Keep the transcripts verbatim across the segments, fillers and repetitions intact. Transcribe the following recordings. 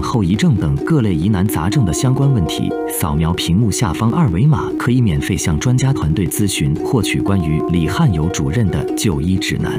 后遗症等各类疑难杂症的相关问题，扫描屏幕下方二维码，可以免费向专家团队咨询，获取关于李汉友主任的就医指南。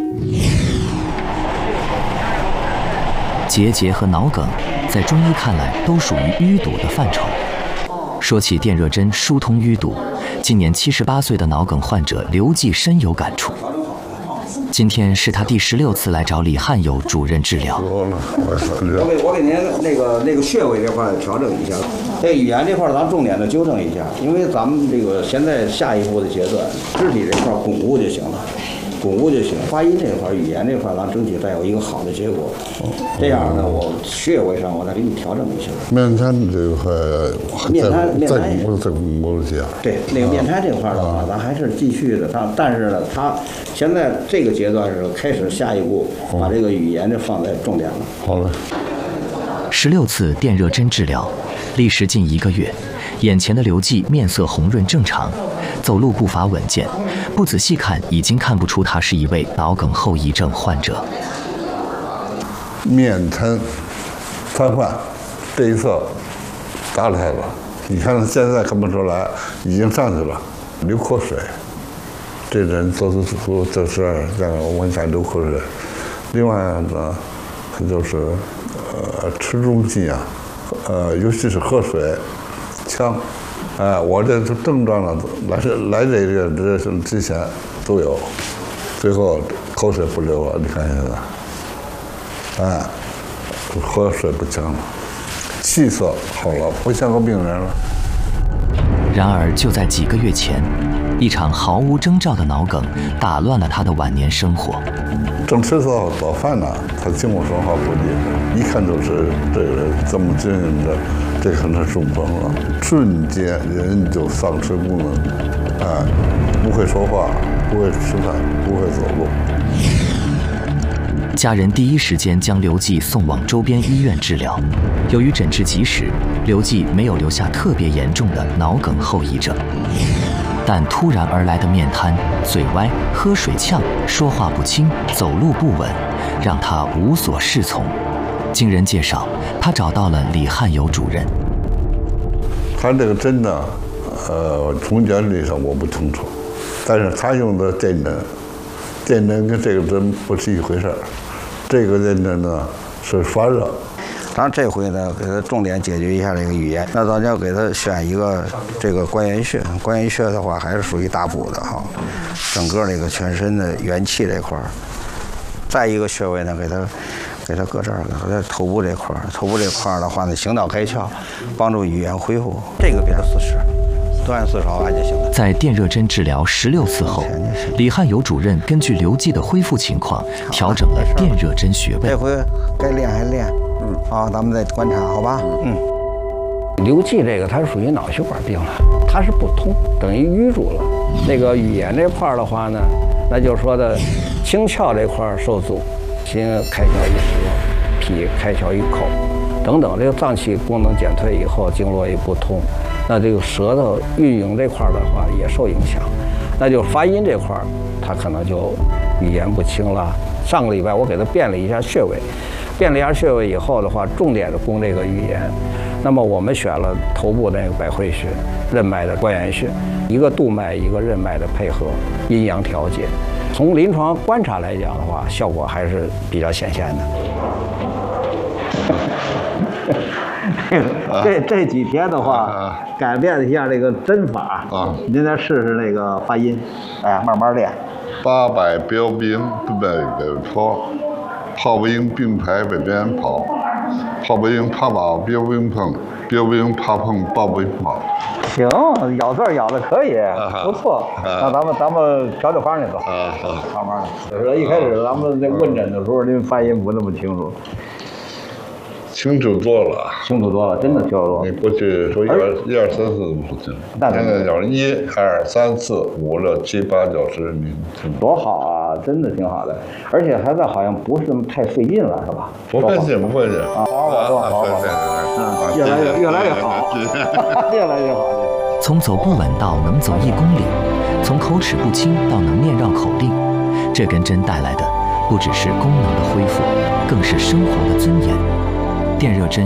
结节和脑梗，在中医看来都属于淤堵的范畴。说起电热针疏通淤堵，今年七十八岁的脑梗患者刘继深有感触。今天是他第十六次来找李汉友主任治疗。 我给我给您那个那个穴位这块调整一下，这语言这块咱重点的纠正一下，因为咱们这个现在下一步的阶段，肢体这块巩固就行了。巩固就行，发音这块、语言这块，咱整体再有一个好的结果。这样呢，我穴位上我再给你调整一下。 面瘫这块， 面瘫面瘫再再巩固一下。 对，那个面瘫这块的话，咱还是继续的。但但是呢，他现在这个阶段是开始下一步，把这个语言就放在重点了。 好嘞。 十六次电热针治疗，历时近一个月，眼前的刘继面色红润正常。走路步伐稳健，不仔细看已经看不出他是一位脑梗后遗症患者。 面瘫、瘫痪，这一侧打开了，你看现在看不出来，已经上去了，流口水。这人做出出这事让我往下流口水。另外呢，就是呃吃东西啊，呃尤其是喝水，呛。哎，我这症状呢，来这来这个这之前都有，最后口水不流了，你看现在，哎，喝水不呛了，气色好了，不像个病人了。 然而，就在几个月前，一场毫无征兆的脑梗打乱了他的晚年生活。 正吃早早饭呢，他听我说话不理，一看就是这个人这么经营着。这可能是中风了，瞬间人就丧失功能，哎，不会说话，不会吃饭，不会走路。 家人第一时间将刘继送往周边医院治疗。由于诊治及时，刘继没有留下特别严重的脑梗后遗症，但突然而来的面瘫、嘴歪、喝水呛、说话不清、走路不稳，让他无所适从。经人介绍，他找到了李汉友主任。 他这个针呢，呃，从原理上我不清楚，但是他用的电针，电针跟这个针不是一回事儿。这个电针呢是发热。 当然这回呢，给他重点解决一下这个语言。那咱要给他选一个这个关元穴，关元穴的话还是属于大补的哈，整个这个全身的元气这块儿。再一个穴位呢，给他。给他搁这儿，搁在头部这块儿，头部这块儿的话呢，行导开窍，帮助语言恢复。这个给他四十，多按四勺按就行了。 在电热针治疗十六次后，李汉友主任根据刘继的恢复情况，调整了电热针穴位。 这回该练还练，嗯，好，咱们再观察，好吧？嗯。刘继这个他是属于脑血管病了，他是不通，等于淤住了。那个语言这块儿的话呢，那就是说的清窍这块儿受阻。心开窍于舌，脾开窍于口，等等，这个脏器功能减退以后，经络也不通，那这个舌头运营这块的话也受影响，那就发音这块它可能就语言不清了。上个礼拜我给他变了一下穴位，变了一下穴位以后的话，重点的攻这个语言。那么我们选了头部那个百会穴、任脉的关元穴，一个督脉一个任脉的配合，阴阳调节。从临床观察来讲的话，效果还是比较显现的。这这几天的话，改变一下这个针法啊，您再试试那个发音，哎，慢慢练。 八百标兵北北坡，炮兵并排北边跑，炮兵怕跑标兵碰，标兵怕碰炮兵跑。 行，咬字咬的可以，不错。那咱们咱们调调方去走，慢慢的。有时候一开始咱们在问诊的时候，您发音不那么清楚。 清楚多了， 清楚多了，真的清楚多了。 你过去说一二一二三四不清，现在叫一二三四五六七八九十，你听多好啊，真的挺好的，而且还在好像不是那么太费劲了，是吧？ 不费劲，不费劲啊，好好好好好，嗯，越来越越来越好，越来越好。 从走不稳到能走一公里，从口齿不清到能念绕口令，这根针带来的不只是功能的恢复，更是生活的尊严。电热针